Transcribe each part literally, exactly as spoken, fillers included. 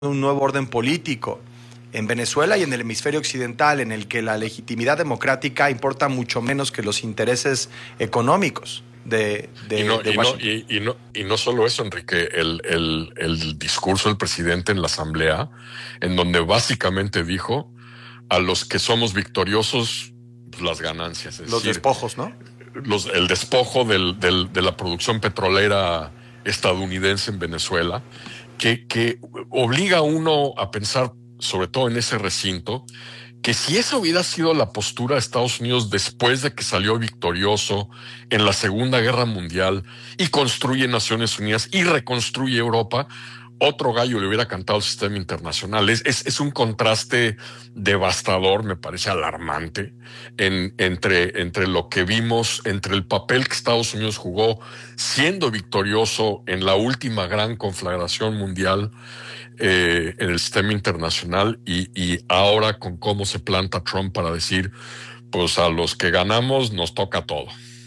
un nuevo orden político en Venezuela y en el hemisferio occidental, en el que la legitimidad democrática importa mucho menos que los intereses económicos de, de, y, no, de y, no, y, y, no, y no solo eso, Enrique, el, el, el discurso del presidente en la asamblea, en donde básicamente dijo: a los que somos victoriosos, pues las ganancias, es los decir, despojos, ¿no? Los, el despojo del, del, de la producción petrolera estadounidense en Venezuela, que, que obliga a uno a pensar, sobre todo en ese recinto, que si esa hubiera sido la postura de Estados Unidos después de que salió victorioso en la Segunda Guerra Mundial y construye Naciones Unidas y reconstruye Europa, otro gallo le hubiera cantado al sistema internacional. Es, es, es un contraste devastador, me parece alarmante, en, entre, entre lo que vimos, entre el papel que Estados Unidos jugó siendo victorioso en la última gran conflagración mundial eh, en el sistema internacional y, y ahora con cómo se planta Trump para decir, pues a los que ganamos nos toca todo.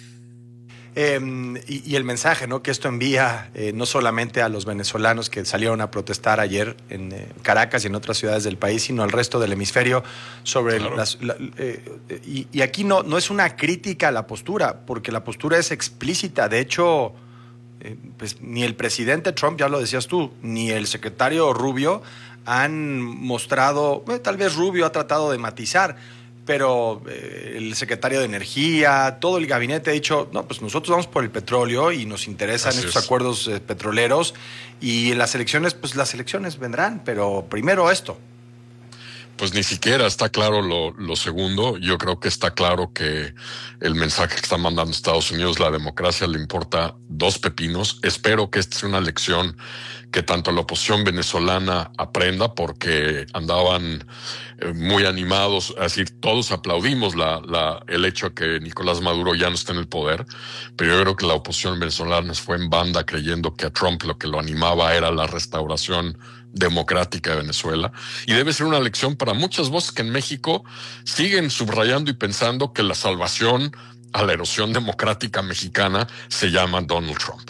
Eh, y, y el mensaje, ¿no?, que esto envía eh, no solamente a los venezolanos que salieron a protestar ayer en eh, Caracas y en otras ciudades del país, sino al resto del hemisferio sobre Claro. las... La, eh, y, y aquí no, no es una crítica a la postura, porque la postura es explícita. De hecho, eh, pues, ni el presidente Trump, ya lo decías tú, ni el secretario Rubio han mostrado, eh, tal vez Rubio ha tratado de matizar, pero eh, el secretario de Energía, todo el gabinete ha dicho, no, pues nosotros vamos por el petróleo y nos interesan Así estos es. acuerdos eh, petroleros, y en las elecciones, pues las elecciones vendrán, pero primero esto. Pues ni siquiera está claro lo, lo segundo. Yo creo que está claro que el mensaje que está mandando Estados Unidos, la democracia le importa dos pepinos. Espero que esta sea una lección que tanto la oposición venezolana aprenda, porque andaban eh, muy animados, es decir, todos aplaudimos la, la, el hecho de que Nicolás Maduro ya no esté en el poder, pero yo creo que la oposición venezolana fue en banda creyendo que a Trump lo que lo animaba era la restauración democrática de Venezuela, y debe ser una lección para muchas voces que en México siguen subrayando y pensando que la salvación a la erosión democrática mexicana se llama Donald Trump.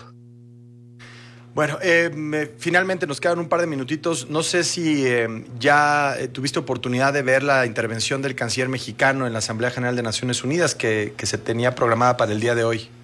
Bueno, eh, me, finalmente nos quedan un par de minutitos. No sé si eh, ya eh, tuviste oportunidad de ver la intervención del canciller mexicano en la Asamblea General de Naciones Unidas que, que se tenía programada para el día de hoy.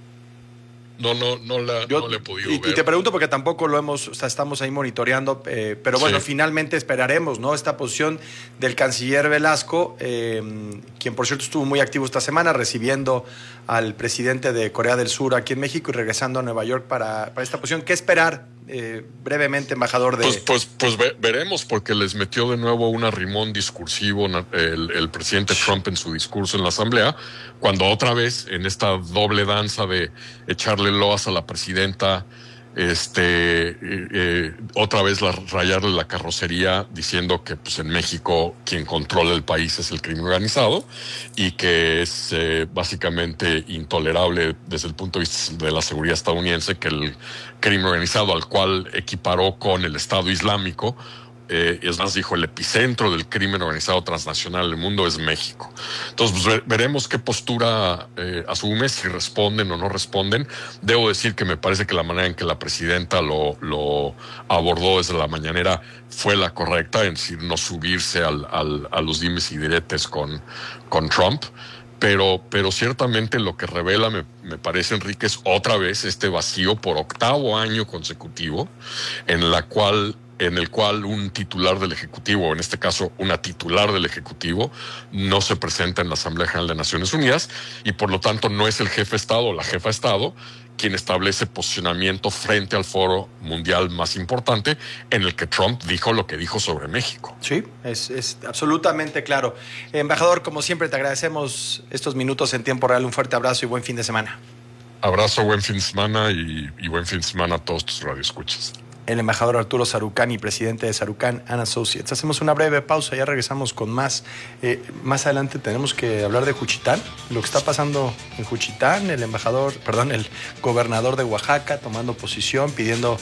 No, no, no la, Yo, no la he podido y, ver. Y te pregunto porque tampoco lo hemos, o sea, estamos ahí monitoreando, eh, pero bueno, Sí. finalmente esperaremos, ¿no?, esta posición del canciller Velasco, eh, quien por cierto estuvo muy activo esta semana recibiendo al presidente de Corea del Sur aquí en México y regresando a Nueva York para, para esta posición. ¿Qué esperar? Eh, brevemente, embajador de... Pues, pues, pues ve, veremos, porque les metió de nuevo un arrimón discursivo el, el presidente Trump en su discurso en la Asamblea, cuando otra vez en esta doble danza de echarle loas a la presidenta, este, eh, eh, otra vez la, rayarle la carrocería diciendo que pues en México quien controla el país es el crimen organizado y que es eh, básicamente intolerable desde el punto de vista de la seguridad estadounidense que el crimen organizado, al cual equiparó con el Estado Islámico, eh, es más, dijo, el epicentro del crimen organizado transnacional en el mundo es México. Entonces, pues, veremos qué postura eh, asume, si responden o no responden. Debo decir que me parece que la manera en que la presidenta lo, lo abordó desde la mañanera fue la correcta, es decir, no subirse al, al, a los dimes y diretes con, con Trump. Pero, pero ciertamente lo que revela, me, me parece, Enrique, es otra vez este vacío por octavo año consecutivo, en la cual, en el cual un titular del Ejecutivo, o en este caso una titular del Ejecutivo, no se presenta en la Asamblea General de Naciones Unidas, y por lo tanto no es el jefe de Estado o la jefa de Estado quien establece posicionamiento frente al foro mundial más importante, en el que Trump dijo lo que dijo sobre México. Sí, es, es absolutamente claro. Embajador, como siempre, te agradecemos estos minutos en tiempo real. Un fuerte abrazo y buen fin de semana. Abrazo, buen fin de semana y, y buen fin de semana a todos tus radioescuchas. El embajador Arturo Sarucán y presidente de Sarucán and Associates. Hacemos una breve pausa, ya regresamos con más. Eh, más adelante tenemos que hablar de Juchitán, lo que está pasando en Juchitán, el embajador, perdón, el gobernador de Oaxaca tomando posición, pidiendo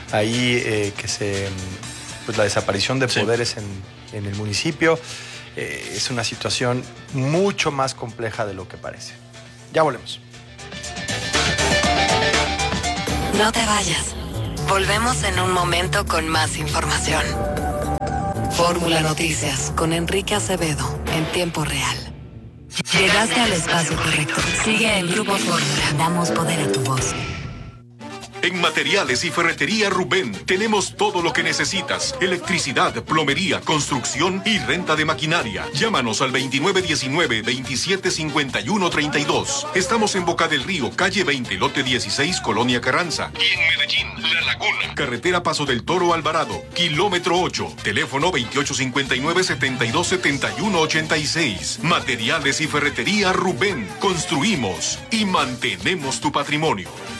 ahí eh, que se, pues la desaparición de poderes sí. en, en el municipio. Eh, es una situación mucho más compleja de lo que parece. Ya volvemos. No te vayas. Volvemos en un momento con más información. Fórmula Noticias con Enrique Acevedo en tiempo real. Llegaste al espacio correcto. Sigue el Grupo Fórmula. Damos poder a tu voz. En Materiales y Ferretería Rubén tenemos todo lo que necesitas: electricidad, plomería, construcción y renta de maquinaria. Llámanos al veintinueve diecinueve, veintisiete cincuenta y uno treinta y dos. Estamos en Boca del Río, calle veinte, lote dieciséis, Colonia Carranza. Y en Medellín, La Laguna, carretera Paso del Toro Alvarado, kilómetro ocho. Teléfono veintiocho cincuenta y nueve, setenta y dos setenta y uno ochenta y seis. Materiales y Ferretería Rubén. Construimos y mantenemos tu patrimonio.